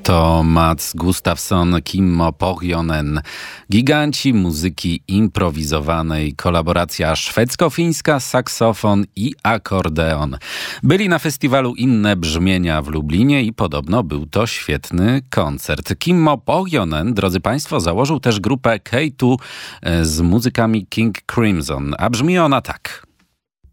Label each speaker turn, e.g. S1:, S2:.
S1: To Mats Gustafsson, Kimmo Pohjonen, giganci muzyki improwizowanej, kolaboracja szwedzko-fińska, saksofon i akordeon. Byli na festiwalu Inne Brzmienia w Lublinie i podobno był to świetny koncert. Kimmo Pohjonen, drodzy Państwo, założył też grupę K2 z muzykami King Crimson, a brzmi ona tak.